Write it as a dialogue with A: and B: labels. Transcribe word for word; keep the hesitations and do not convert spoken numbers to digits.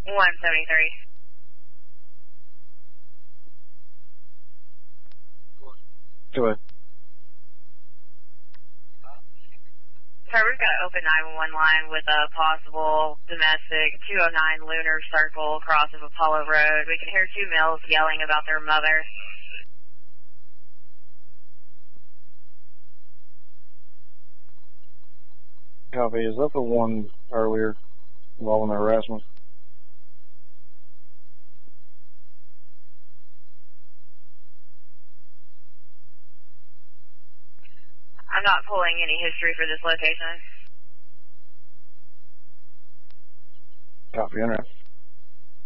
A: one seventy-three.
B: Go ahead.
A: Sir, we've got an open nine one one line with a possible domestic two oh nine Lunar Circle cross of Apollo Road. We can hear two males yelling about their mother.
B: Copy. Is that the one earlier involving harassment?
A: I'm not pulling any history for this location.
B: Copy. Internet.